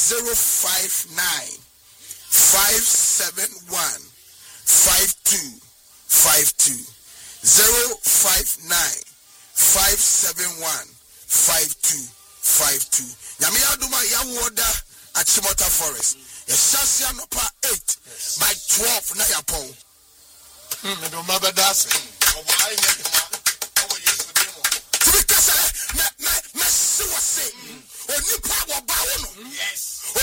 059 571 5252 059 571 5252. Yamia Duma Yawoda at Chimota Forest. A Shasia Nopa 8 by 12 Nayapon.